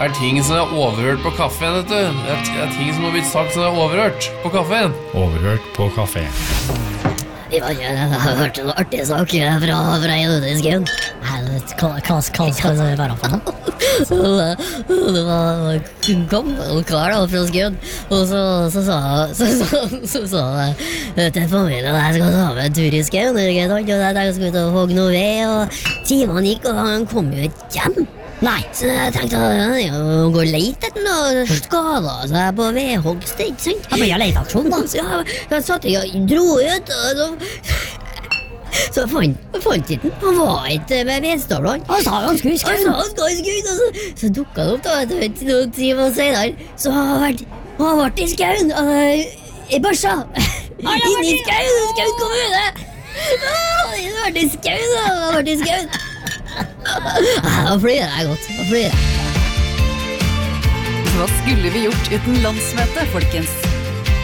ting som overhørt på kaffen, vet du. Det ting som har blitt sagt som overhørt på kaffen. Overhørt på kafé. Jeg har hørt en artig sak fra en i skauen. Hva skal det være for noe? Det var kom og kar da fra skauen, og så sa det til familien at jeg skal ta med en tur i skauen, og jeg skulle ut og hogge noe ved, og timene gikk, og han kom jo ikke hjem. Nei, så jeg tenkte å gå og lete etter noe skader, så jeg på vedhogst, ikke sant? Ja, men jeg leteaksjon da. Så jeg satt og dro ut, og så fant ikke den. Han var ikke med vedstavlene. Han sa han skulle skutt. Så dukket han opp da, noen timer senere, så han vært i skauen, i børsa. Inni i skauen kommune. Han vært i skauen. Da flyr jeg godt. Hva skulle vi gjort uten landsmøte, folkens?